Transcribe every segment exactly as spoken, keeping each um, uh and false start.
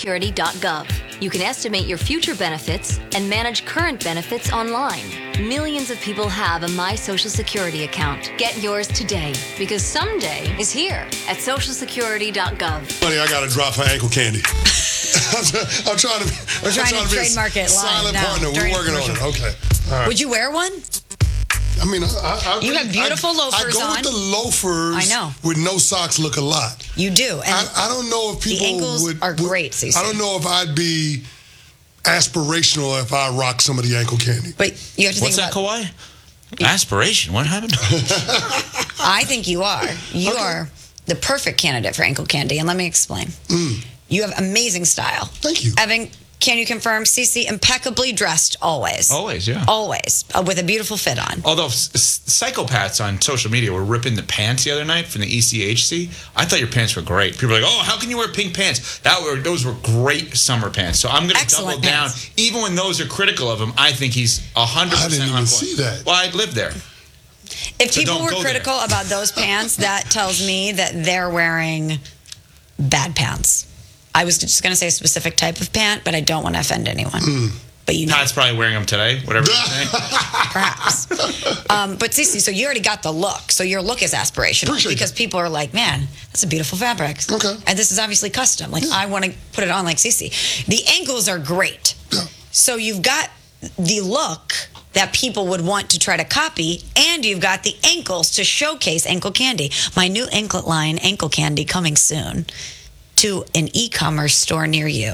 security dot gov. You can estimate your future benefits and manage current benefits online. Millions of people have a My Social Security account. Get yours today, because someday is here at social security dot gov. Funny, I got to drop her ankle candy. I'm trying to. We're trying, trying to, to trademark it live silent now. partner. We're working on it. Okay. All right. Would you wear one? I mean, I, I You have beautiful I, loafers I go on. with the loafers. I know. With no socks look a lot. You do. And I, I don't know if people the ankles would, are would, great, Cece. I don't know if I'd be aspirational if I rock some of the ankle candy. But you have to What's think that, about... Kawhi? Aspiration? What happened? I think you are. You Okay. are the perfect candidate for ankle candy, and let me explain. Mm. You have amazing style. Thank you. Evan, can you confirm Cece impeccably dressed always? Always, yeah. Always. Uh, with a beautiful fit on. Although s- s- psychopaths on social media were ripping the pants the other night from the E C H C, I thought your pants were great. People were like, "Oh, how can you wear pink pants?" That were those were great summer pants. So I'm going to double Excellent down. pants. Even when those are critical of him, I think he's one hundred I percent didn't on even point. see that. Well, I lived there. If So people don't were go there. critical about those pants, that tells me that they're wearing bad pants. I was just going to say a specific type of pant, but I don't want to offend anyone. Mm. But you know, Pat's probably wearing them today, whatever you're saying. perhaps. um, but Cece, so you already got the look. So your look is aspirational Appreciate because that. people are like, man, that's a beautiful fabric. Okay. And this is obviously custom. Like, Yeah. I want to put it on like Cece. The ankles are great. Yeah. So you've got the look that people would want to try to copy, and you've got the ankles to showcase ankle candy. My new anklet line, Ankle Candy, coming soon to an e-commerce store near you.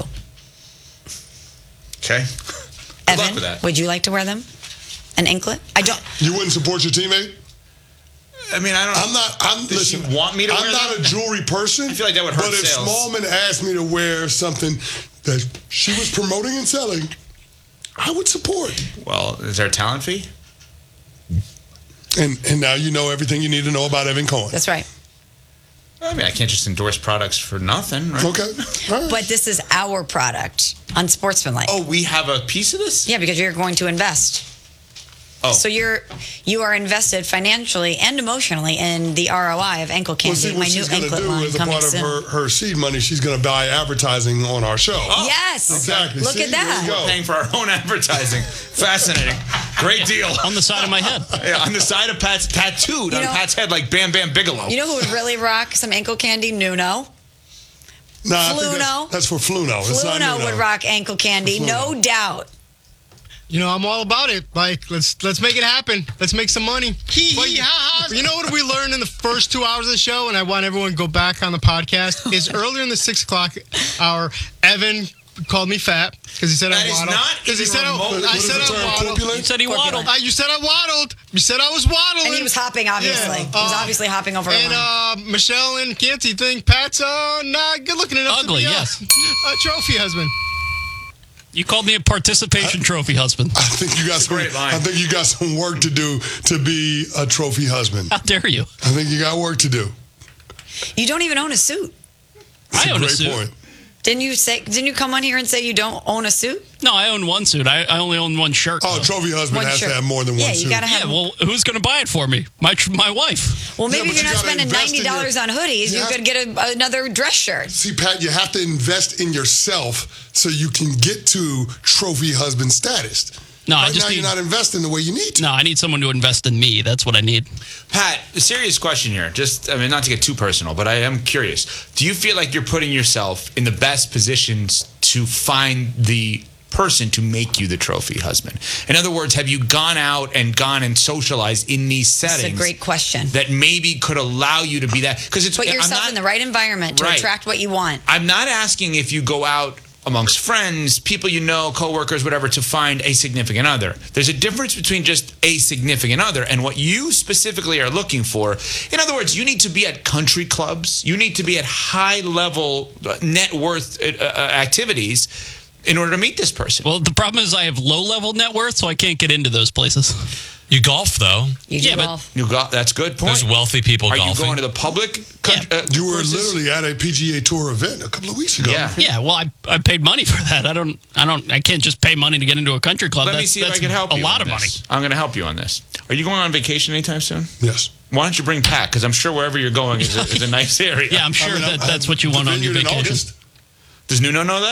Okay. Good Evan, luck with that. would you like to wear them? An anklet? I don't. You wouldn't support your teammate? I mean, I don't know. I'm not. I'm. Does she listen, want me to I'm wear not them? a jewelry person. I feel like that would hurt But if sales. Smallman asked me to wear something that she was promoting and selling, I would support. Well, is there a talent fee? And and now you know everything you need to know about Evan Cohen. That's right. I mean, I can't just endorse products for nothing, right? Okay. All right. But this is our product, unsportsmanlike. Oh, we have a piece of this? Yeah, because you're going to invest. Oh. So you're you are invested financially and emotionally in the R O I of Ankle Well, Candy, see, my what new she's going to anklet do line is a coming part of soon. her, her seed money, she's going to buy advertising on our show. Oh, Yes. Exactly. Look See, at there that. you go. We're paying for our own advertising. Fascinating. Great deal. On the side of my head. Yeah, on the side of Pat's tattooed You on know- Pat's head like Bam Bam Bigelow. You know who would really rock some ankle candy? Nuno. Nah, I think Fluno. that's, that's for Fluno. It's not Fluno Nuno. would rock ankle candy, no doubt. You know, I'm all about it. Like, let's let's make it happen. Let's make some money. Hee hee ha ha. You know what we learned in the first two hours of the show, and I want everyone to go back on the podcast, is earlier in the six o'clock hour, Evan called me fat because he said That I is waddled. not Because he even said I, remotely- I What is said the I term, waddled. corpulent? You said he Corpulent. waddled. Uh, you said I waddled. You said I was waddling. And he was hopping, obviously. Yeah, he was uh, obviously hopping over a And line. uh, Michelle and Canty think Pat's uh, not good looking enough Ugly, to be a- yes. a trophy husband. You called me a participation trophy husband. I think you got That's a some. great line. I think you got some work to do to be a trophy husband. How dare you? I think you got work to do. You don't even own a suit. That's I a own a great suit. point. Didn't you say? Didn't you come on here and say you don't own a suit? No, I own one suit. I, I only own one shirt. Oh, though. trophy husband One has shirt. to have more than Yeah, one you suit. gotta have- Yeah, well, who's going to buy it for me? My tr- my wife. Well, maybe Yeah, if but you're you not gotta spending invest in ninety dollars your- on hoodies, You you have- could get a, another dress shirt. See, Pat, you have to invest in yourself so you can get to trophy husband status. No, I right just now need- you're not investing the way you need to. No, I need someone to invest in me. That's what I need. Pat, a serious question here. Just, I mean, not to get too personal, but I am curious. Do you feel like you're putting yourself in the best positions to find the person to make you the trophy husband? In other words, have you gone out and gone and socialized in these That's settings a great question. that maybe could allow you to be that? Because it's Put I'm yourself not- in the right environment to Right. attract what you want. I'm not asking if you go out amongst friends, people you know, coworkers, whatever, to find a significant other. There's a difference between just a significant other and what you specifically are looking for. In other words, you need to be at country clubs. You need to be at high-level net worth uh, uh, activities in order to meet this person. Well, the problem is I have low-level net worth, so I can't get into those places. You golf, though. You do Yeah, but- golf. You got that's a good point. There's wealthy people Are golfing. you going to the public? coun- Yeah. uh, You were courses? literally at a P G A Tour event a couple of weeks ago. Yeah. Yeah, well, I I paid money for that. I don't I don't I can't just pay money to get into a country club. Let that's, me see if that's I can help a you. lot on of money. this. I'm going to help you on this. Are you going on vacation anytime soon? Yes. Why don't you bring Pat? Because I'm sure wherever you're going is a, is a nice area. Yeah, I'm sure I mean, that I- that's what you the want on your vineyard in vacation. August. Does Nuno know that?